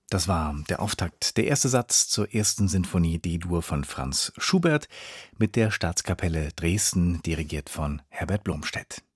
Das war der Auftakt, der erste Satz zur ersten Sinfonie D-Dur von Franz Schubert mit der Staatskapelle Dresden, dirigiert von Herbert Blomstedt.